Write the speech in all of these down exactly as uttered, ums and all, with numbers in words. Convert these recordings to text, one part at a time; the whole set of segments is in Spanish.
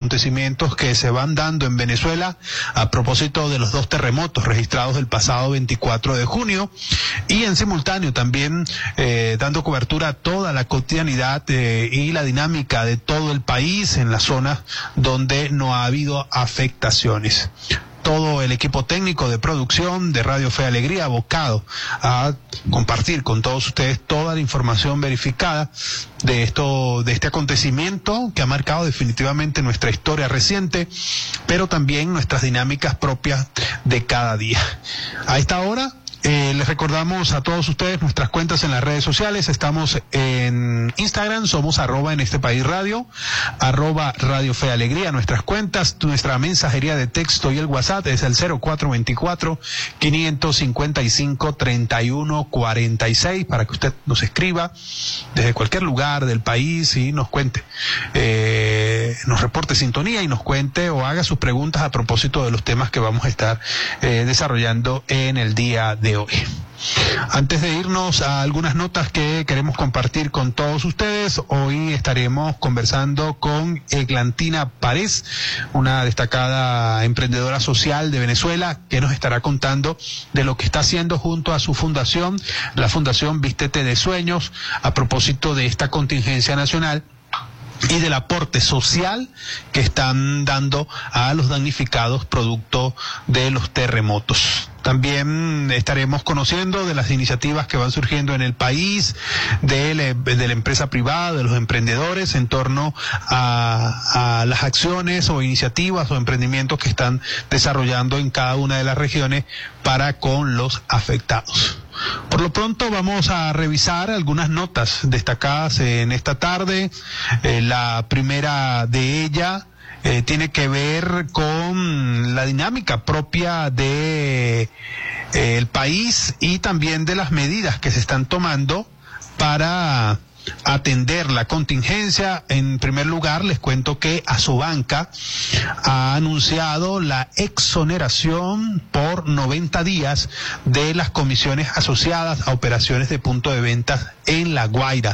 acontecimientos que se van dando en Venezuela a propósito de los dos terremotos registrados el pasado veinticuatro de junio, y en simultáneo también eh, dando cobertura a toda la cotidianidad eh, y la dinámica de todo el país en las zonas donde no ha habido afectaciones. Todo el equipo técnico de producción de Radio Fe y Alegría abocado a compartir con todos ustedes toda la información verificada de esto, de este acontecimiento que ha marcado definitivamente nuestra historia reciente, pero también nuestras dinámicas propias de cada día. A esta hora, Eh, les recordamos a todos ustedes nuestras cuentas en las redes sociales. Estamos en Instagram, somos arroba en este país radio, arroba Radio Fe Alegría, nuestras cuentas, nuestra mensajería de texto y el WhatsApp es el cero cuatro veinticuatro, quinientos cincuenta y cinco, treinta y uno cuarenta y seis para que usted nos escriba desde cualquier lugar del país y nos cuente, eh, nos reporte sintonía y nos cuente o haga sus preguntas a propósito de los temas que vamos a estar eh, desarrollando en el día de hoy. Antes de irnos a algunas notas que queremos compartir con todos ustedes, hoy estaremos conversando con Eglantina Párez, una destacada emprendedora social de Venezuela, que nos estará contando de lo que está haciendo junto a su fundación, la Fundación Vístete de Sueños, a propósito de esta contingencia nacional y del aporte social que están dando a los damnificados producto de los terremotos. También estaremos conociendo de las iniciativas que van surgiendo en el país, de la, de la empresa privada, de los emprendedores en torno a, a las acciones o iniciativas o emprendimientos que están desarrollando en cada una de las regiones para con los afectados. Por lo pronto vamos a revisar algunas notas destacadas en esta tarde. Eh, la primera de ellas Eh, tiene que ver con la dinámica propia de eh, el país y también de las medidas que se están tomando para atender la contingencia. En primer lugar, les cuento que Asobanca ha anunciado la exoneración por noventa días de las comisiones asociadas a operaciones de punto de venta en La Guaira.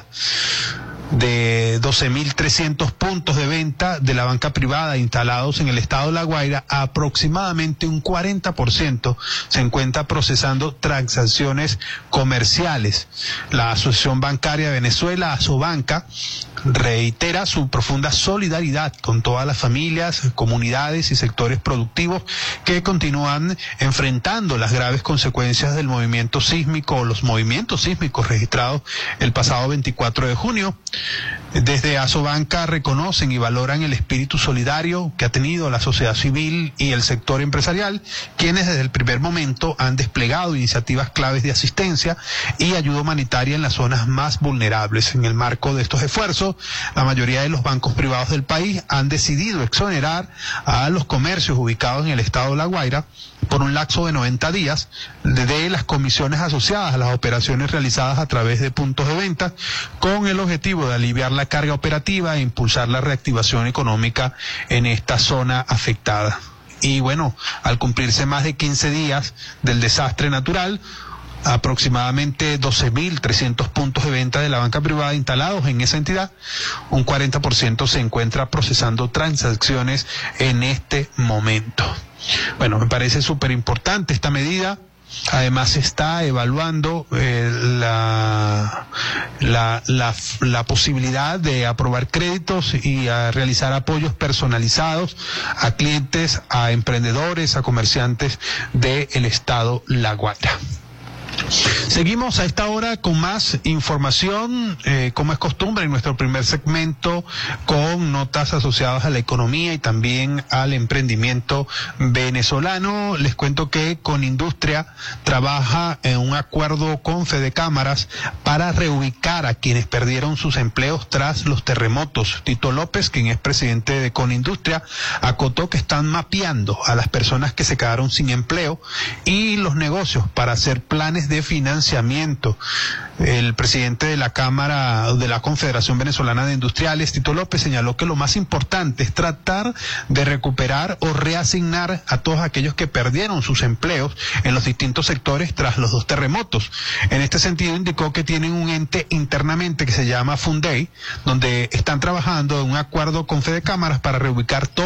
De doce mil trescientos puntos de venta de la banca privada instalados en el estado de La Guaira, aproximadamente un cuarenta por ciento se encuentra procesando transacciones comerciales. La Asociación Bancaria de Venezuela, Asobanca, reitera su profunda solidaridad con todas las familias, comunidades y sectores productivos que continúan enfrentando las graves consecuencias del movimiento sísmico o los movimientos sísmicos registrados el pasado veinticuatro de junio. Desde Asobanca reconocen y valoran el espíritu solidario que ha tenido la sociedad civil y el sector empresarial, quienes desde el primer momento han desplegado iniciativas claves de asistencia y ayuda humanitaria en las zonas más vulnerables. En el marco de estos esfuerzos, la mayoría de los bancos privados del país han decidido exonerar a los comercios ubicados en el estado de La Guaira por un lapso de noventa días de las comisiones asociadas a las operaciones realizadas a través de puntos de venta, con el objetivo de aliviar la carga operativa e impulsar la reactivación económica en esta zona afectada. Y bueno, al cumplirse más de quince días del desastre natural, aproximadamente doce mil trescientos puntos de venta de la banca privada instalados en esa entidad, un cuarenta por ciento se encuentra procesando transacciones en este momento. Bueno, me parece súper importante esta medida. Además se está evaluando eh, la, la, la, la posibilidad de aprobar créditos y a realizar apoyos personalizados a clientes, a emprendedores, a comerciantes del estado La Guaira. Seguimos a esta hora con más información, eh, como es costumbre en nuestro primer segmento, con notas asociadas a la economía y también al emprendimiento venezolano. Les cuento que Conindustria trabaja en un acuerdo con Fedecámaras para reubicar a quienes perdieron sus empleos tras los terremotos. Tito López, quien es presidente de Conindustria, acotó que están mapeando a las personas que se quedaron sin empleo y los negocios para hacer planes de financiamiento. El presidente de la Cámara de la Confederación Venezolana de Industriales, Tito López, señaló que lo más importante es tratar de recuperar o reasignar a todos aquellos que perdieron sus empleos en los distintos sectores tras los dos terremotos. En este sentido, indicó que tienen un ente internamente que se llama Fundey, donde están trabajando en un acuerdo con Fedecámaras para reubicar todos